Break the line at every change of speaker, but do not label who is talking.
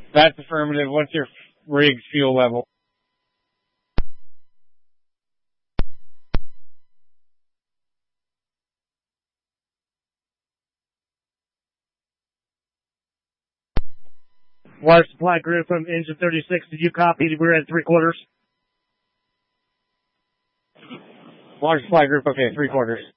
That's affirmative. What's your rig's fuel level? Water supply group from engine 36. Did you copy? We're at 3/4. Water supply group, okay, 3/4.